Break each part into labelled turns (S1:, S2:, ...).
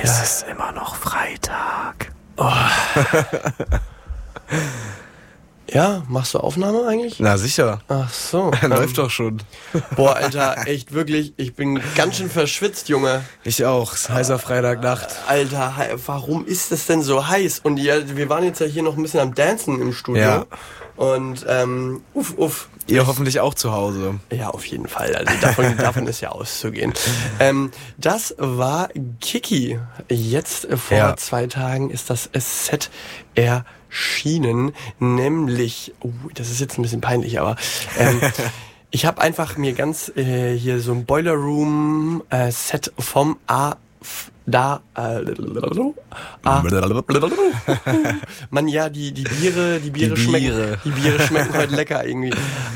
S1: Es ist immer noch Freitag.
S2: Oh. Ja, machst du Aufnahme eigentlich?
S1: Na sicher.
S2: Ach so.
S1: Läuft doch schon.
S2: Boah, Alter, echt wirklich, ich bin ganz schön verschwitzt, Junge.
S1: Ich auch. Es ist heißer Freitagnacht.
S2: Alter, warum ist das denn so heiß? Und ja, wir waren jetzt ja hier noch ein bisschen am Dancen im Studio.
S1: Ja.
S2: Und uff.
S1: Ihr hoffentlich auch zu Hause.
S2: Ja, auf jeden Fall. Also davon ist ja auszugehen. Das war Kiki. Jetzt vor 2 Tagen ist das Set erschienen. Nämlich, das ist jetzt ein bisschen peinlich, aber ich habe einfach mir ganz hier so ein Boiler Room Set vom Mann, ja, die Biere schmecken heute lecker irgendwie.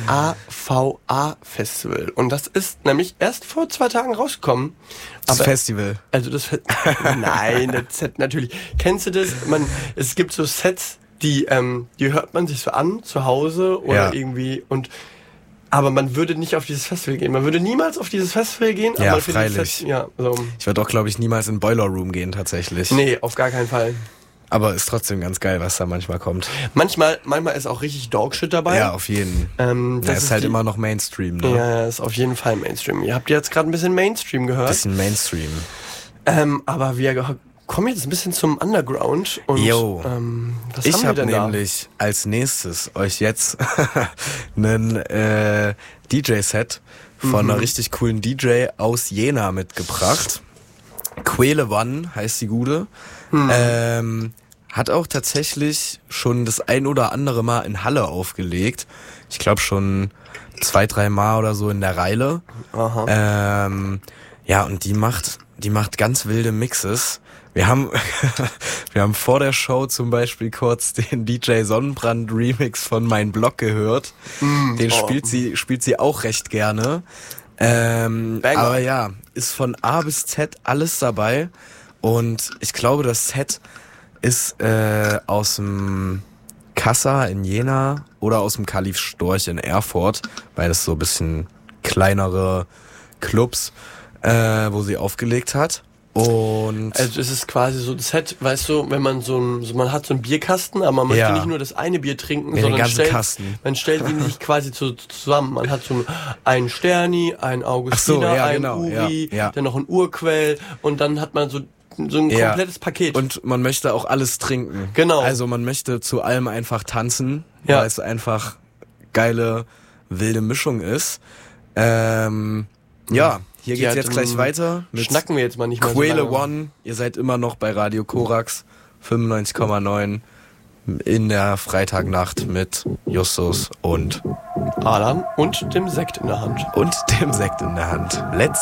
S2: AVA Festival. Und das ist nämlich erst vor 2 Tagen rausgekommen.
S1: Das Festival.
S2: Also nein, das Set natürlich. Kennst du das? Es gibt so Sets, die hört man sich so an zu Hause oder irgendwie aber man würde nicht auf dieses Festival gehen. Man würde niemals auf dieses Festival gehen.
S1: Ja,
S2: aber
S1: freilich. Ich würde auch, glaube ich, niemals in Boiler Room gehen, tatsächlich.
S2: Nee, auf gar keinen Fall.
S1: Aber ist trotzdem ganz geil, was da manchmal kommt.
S2: Manchmal ist auch richtig Dogshit dabei.
S1: Ja, auf jeden.
S2: Das
S1: ist halt immer noch Mainstream, ne?
S2: Ja, ist auf jeden Fall Mainstream. Ihr habt jetzt gerade ein bisschen Mainstream gehört.
S1: Bisschen Mainstream.
S2: Aber wir kommen jetzt ein bisschen zum Underground. Und, was
S1: ich
S2: haben wir denn
S1: nämlich als nächstes euch jetzt einen DJ-Set von einer richtig coolen DJ aus Jena mitgebracht. Quelle One heißt die Gute. Hat auch tatsächlich schon das ein oder andere Mal in Halle aufgelegt. Ich glaube schon 2-3 Mal oder so in der Reile.
S2: Aha.
S1: Und die macht ganz wilde Mixes. Wir haben vor der Show zum Beispiel kurz den DJ Sonnenbrand Remix von Mein Blog gehört. Den spielt sie auch recht gerne. Aber ja, ist von A bis Z alles dabei. Und ich glaube, das Set ist aus dem Kassa in Jena oder aus dem Kalif Storch in Erfurt. Beides so ein bisschen kleinere Clubs, wo sie aufgelegt hat. Und
S2: also es ist quasi so das Set, weißt du, wenn man man hat so einen Bierkasten, aber man möchte nicht nur das eine Bier trinken, sondern man stellt die nicht quasi zusammen. Man hat so einen Sterni, einen Augustiner, einen Uri, dann noch ein Urquell und dann hat man so ein komplettes Paket.
S1: Und man möchte auch alles trinken.
S2: Genau.
S1: Also man möchte zu allem einfach tanzen, weil es einfach geile, wilde Mischung ist. Hier geht's jetzt gleich weiter.
S2: Schnacken wir jetzt mal nicht mehr
S1: Quelle
S2: so lange.
S1: One, ihr seid immer noch bei Radio Korax 95,9 in der Freitagnacht mit Justus und
S2: Alan und dem Sekt in der Hand.
S1: Let's